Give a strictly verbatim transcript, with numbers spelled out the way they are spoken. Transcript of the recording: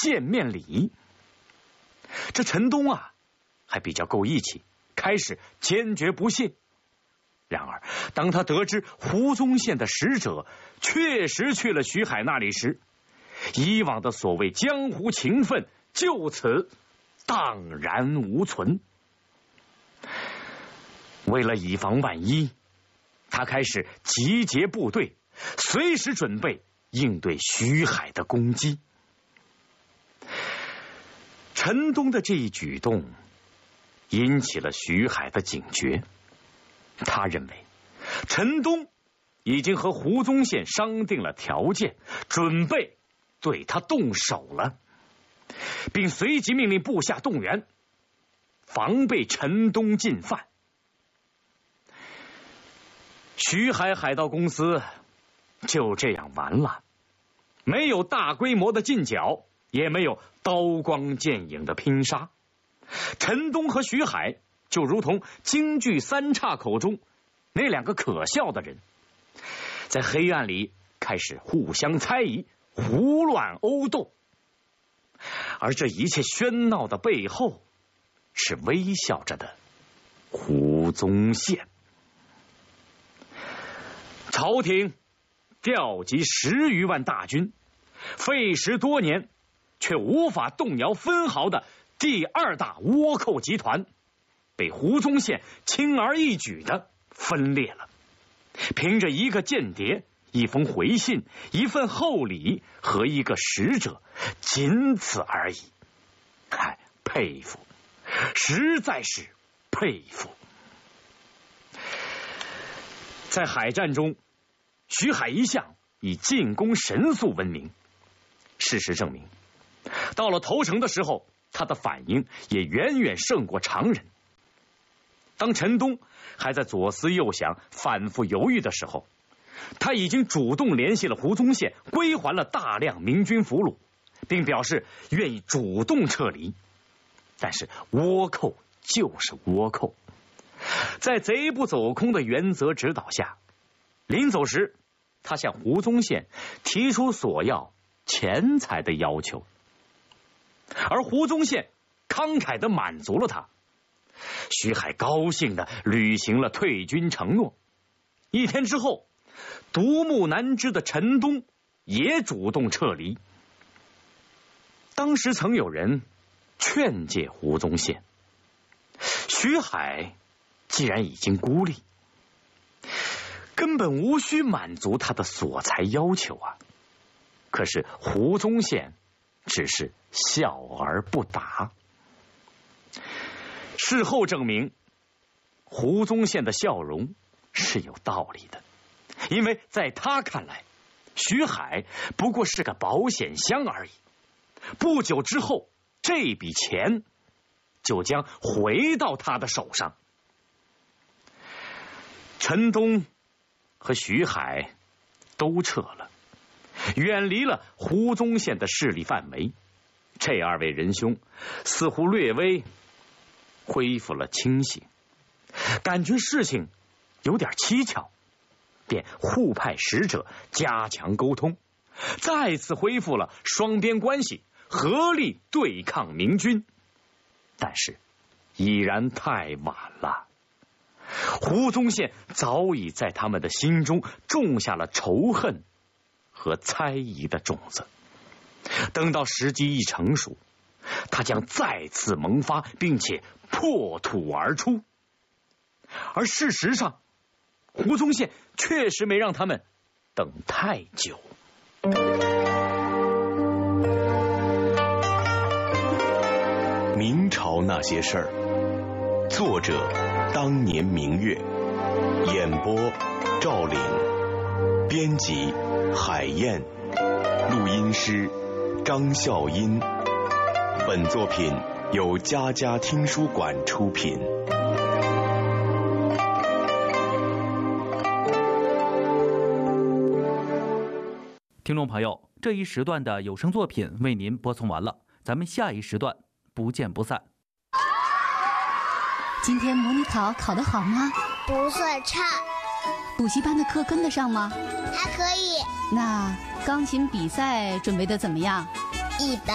见面礼。这陈东啊，还比较够义气，开始坚决不信。然而，当他得知胡宗宪的使者确实去了徐海那里时，以往的所谓江湖情分就此荡然无存。为了以防万一，他开始集结部队，随时准备应对徐海的攻击。陈东的这一举动引起了徐海的警觉，他认为陈东已经和胡宗宪商定了条件，准备对他动手了，并随即命令部下动员，防备陈东进犯。徐海海盗公司就这样完了，没有大规模的进剿，也没有刀光剑影的拼杀。陈东和徐海就如同京剧三岔口中那两个可笑的人，在黑暗里开始互相猜疑，胡乱殴斗。而这一切喧闹的背后，是微笑着的胡宗宪。朝廷调集十余万大军，费时多年，却无法动摇分毫的第二大倭寇集团，被胡宗宪轻而易举的分裂了。凭着一个间谍、一封回信、一份厚礼和一个使者，仅此而已。嗨，佩服，实在是佩服。在海战中，徐海一向以进攻神速闻名。事实证明，到了投诚的时候，他的反应也远远胜过常人。当陈东还在左思右想、反复犹豫的时候，他已经主动联系了胡宗宪，归还了大量明军俘虏，并表示愿意主动撤离。但是倭寇就是倭寇，在贼不走空的原则指导下，临走时，他向胡宗宪提出索要钱财的要求，而胡宗宪慷慨地满足了他。徐海高兴地履行了退军承诺。一天之后，独木难支的陈东也主动撤离。当时曾有人劝诫胡宗宪，徐海既然已经孤立，根本无需满足他的索财要求啊。可是胡宗宪只是笑而不答。事后证明，胡宗宪的笑容是有道理的，因为在他看来，徐海不过是个保险箱而已。不久之后，这笔钱就将回到他的手上。陈东和徐海都撤了，远离了胡宗宪的势力范围。这二位仁兄似乎略微恢复了清醒，感觉事情有点蹊跷，便互派使者加强沟通，再次恢复了双边关系，合力对抗明军。但是已然太晚了，胡宗宪早已在他们的心中种下了仇恨和猜疑的种子。等到时机一成熟，他将再次萌发，并且破土而出。而事实上，胡宗宪确实没让他们等太久。 明朝那些事儿，作者当年明月，演播赵岭，编辑海燕，录音师张笑音。本作品由佳佳听书馆出品。 听众朋友，这一时段的有声作品为您播送完了，咱们下一时段不见不散。 今天模拟考考得好吗？ 不算差。 补习班的课跟得上吗？ 还可以。 那钢琴比赛准备得怎么样？ 一般。